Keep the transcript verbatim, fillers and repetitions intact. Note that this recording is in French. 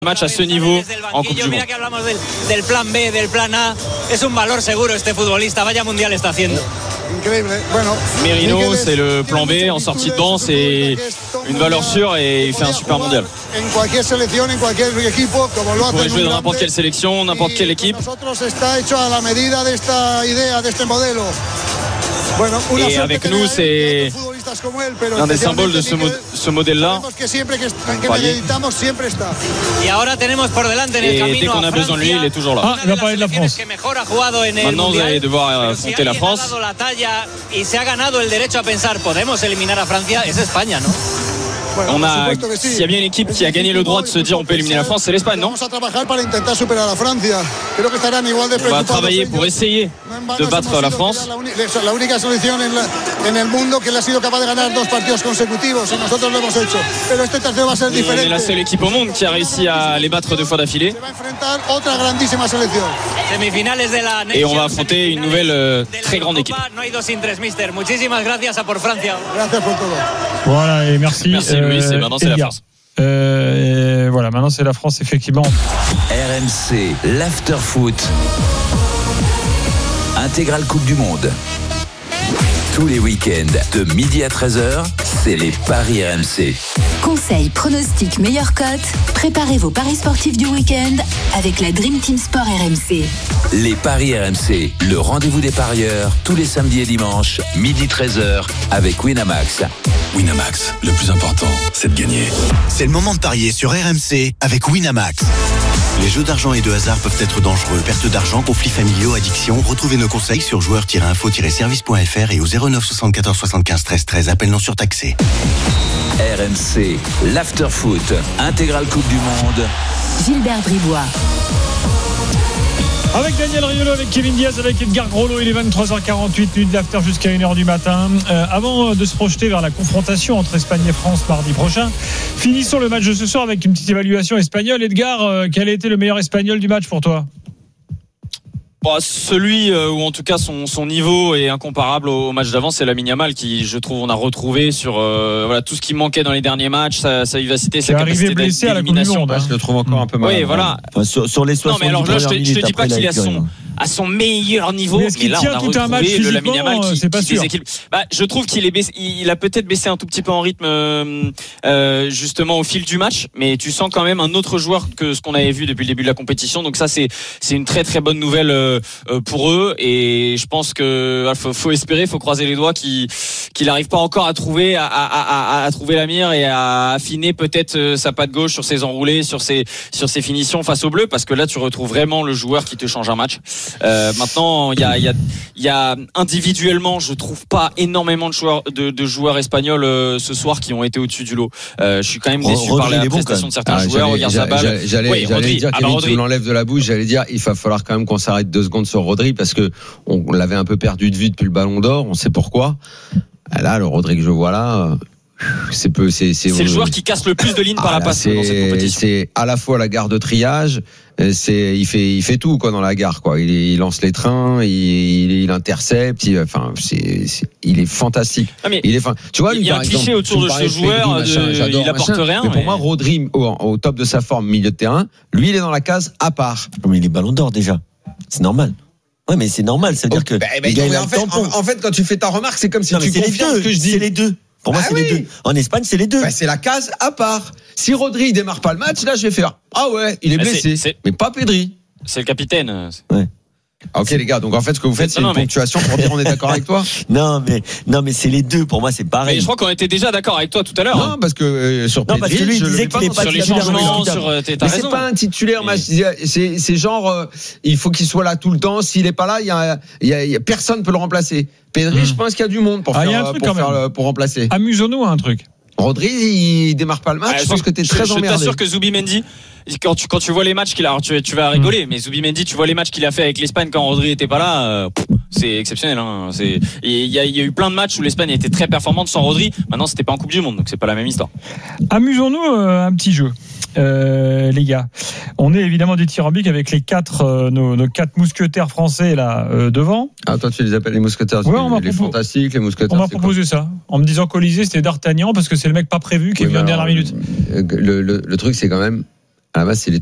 match à ce niveau en Coupe du Monde. Del plan B, del plan A, es un valor seguro este futbolista, vaya mundial está haciendo. Merino, c'est le plan B en sortie de banc, c'est une valeur sûre et il fait un super mondial. Il pourrait jouer dans n'importe quelle sélection, n'importe quelle équipe. Et avec nous, c'est l'un des symboles de ce, mo- ce modèle-là. Et dès qu'on a besoin de lui, il est toujours là. Ah, il va parler de la France. Maintenant, vous allez devoir affronter la France. On a, s'il y a bien une équipe qui a gagné le droit de se dire on peut éliminer la France, c'est l'Espagne, non? On va travailler pour essayer de battre la France. On est la seule équipe au monde qui a réussi à les battre deux fois d'affilée. Et on va affronter une nouvelle euh, très grande équipe. Voilà, et merci. Merci Louis, euh, et maintenant c'est la France. Euh, voilà, maintenant c'est la France, effectivement. R M C, l'after-foot. Intégrale Coupe du Monde. Tous les week-ends, de midi à treize heures, c'est les Paris R M C. Conseils, pronostics, meilleures cotes. Préparez vos paris sportifs du week-end avec la Dream Team Sport R M C. Les Paris R M C, le rendez-vous des parieurs, tous les samedis et dimanches, midi treize heures, avec Winamax. Winamax, le plus important, c'est de gagner. C'est le moment de parier sur R M C avec Winamax. Les jeux d'argent et de hasard peuvent être dangereux. Perte d'argent, conflits familiaux, addiction. Retrouvez nos conseils sur joueurs tiret info tiret service point f r et au zéro neuf soixante-quatorze soixante-quinze treize treize. Appel non surtaxé. R M C, l'after-foot, intégrale Coupe du Monde. Gilbert Bribois. Avec Daniel Riolo, avec Kevin Diaz, avec Edgar Grollo, il est vingt-trois heures quarante-huit, minutes d'after jusqu'à une heure du matin. Euh, avant de se projeter vers la confrontation entre Espagne et France mardi prochain, finissons le match de ce soir avec une petite évaluation espagnole. Edgar, euh, quel a été le meilleur espagnol du match pour toi ? Bon, celui euh, ou en tout cas son, son niveau est incomparable au, au match d'avant, c'est Lamine Yamal qui, je trouve, on a retrouvé sur euh, voilà tout ce qui manquait dans les derniers matchs, sa, sa vivacité, sa capacité blessé à la Coupe du Monde. Hein. Je le trouve encore un peu mal. Oui, voilà. Enfin, sur, sur les soixante. Non, mais alors là, je te, je te dis pas qu'il est à son à son meilleur niveau, mais, mais là on a retrouvé le Lamine Yamal qui, c'est pas qui déséquilibre. Bah, je trouve qu'il est baissé, il a peut-être baissé un tout petit peu en rythme euh, euh, justement au fil du match, mais tu sens quand même un autre joueur que ce qu'on avait vu depuis le début de la compétition. Donc ça, c'est c'est une très très bonne nouvelle euh, pour eux. Et je pense que faut, faut espérer, faut croiser les doigts qu'il qu'il n'arrive pas encore à trouver à, à, à, à trouver la mire et à affiner peut-être sa patte gauche sur ses enroulés, sur ses sur ses finitions face aux Bleus, parce que là tu retrouves vraiment le joueur qui te change un match. Euh, maintenant, il y a il y a il y a individuellement, je trouve pas énormément de joueurs de, de joueurs espagnols euh, ce soir qui ont été au-dessus du lot. Euh, je suis quand même déçu Rodri, par la bon, prestation de certains ah, joueurs. J'allais, Regarde Zabal. J'allais, j'allais, oui, j'allais Rodri. dire, Ah, Kevin, bah, tu me l'enlèves de la bouche. J'allais dire, il va falloir quand même qu'on s'arrête deux secondes sur Rodri parce que on l'avait un peu perdu de vue depuis le Ballon d'Or. On sait pourquoi. Là, le Rodri que je vois là. C'est peu, c'est, c'est, c'est le joueur qui casse le plus de lignes ah, par la là, passe c'est, dans cette compétition. C'est à la fois la gare de triage, c'est, il fait, il fait tout quoi dans la gare quoi. Il, il lance les trains, il, il, il intercepte, il, enfin, c'est, c'est, il est fantastique. Ah, mais il est, tu vois, il y a un cliché autour de ce joueur, de, il apporte rien. Mais pour mais... moi, Rodri au, au top de sa forme, milieu de terrain, lui, il est dans la case à part. Mais il est Ballon d'Or déjà, c'est normal. Ouais, mais c'est normal, ça veut dire que bah, bah, gars, en, fait, en, en fait, quand tu fais ta remarque, c'est comme si non, tu confirmes ce que je dis. C'est les deux. Pour moi, ah c'est oui. les deux. En Espagne, c'est les deux. Bah, c'est la case à part. Si Rodri démarre pas le match, là, je vais faire ah ouais, il est bah, blessé, c'est, c'est... mais pas Pedri. C'est le capitaine. Ouais. Ok les gars, donc en fait ce que vous faites c'est non, une mais... ponctuation pour dire on est d'accord avec toi. Non mais non mais c'est les deux, pour moi c'est pareil. Mais je crois qu'on était déjà d'accord avec toi tout à l'heure. Non hein. parce que euh, sur non, Pedri, parce que lui, il je disait qu'il est pas sur les changements, sur euh, t'as mais raison. C'est pas un titulaire, mais... c'est c'est genre euh, il faut qu'il soit là tout le temps. S'il est pas là, il y a il y a, y a personne peut le remplacer. Pedri, mmh. je pense qu'il y a du monde pour ah, faire pour, faire, pour remplacer. Amusons-nous à un truc. Rodri, il démarre pas le match. Ah, je pense que t'es très je, emmerdé. Je t'assure que Zubimendi, quand tu, quand tu vois les matchs qu'il a, alors tu, tu vas rigoler, mmh. mais Zubimendi, tu vois les matchs qu'il a fait avec l'Espagne quand Rodri était pas là, euh, pff, c'est exceptionnel. Hein. C'est, il y a, il y a eu plein de matchs où l'Espagne était très performante sans Rodri. Maintenant, c'était pas en Coupe du Monde, donc c'est pas la même histoire. Amusons-nous euh, un petit jeu. Euh, les gars, on est évidemment dithyrambique avec les quatre euh, nos, nos quatre mousquetaires français là euh, devant. Ah toi tu les appelles les mousquetaires, ouais, on les propos... fantastiques, les mousquetaires. On m'a proposé quoi ça, en me disant qu'Olysée c'était D'Artagnan parce que c'est le mec pas prévu qui oui, est venu en dernière minute. Le, le, le truc c'est quand même À la base, c'est les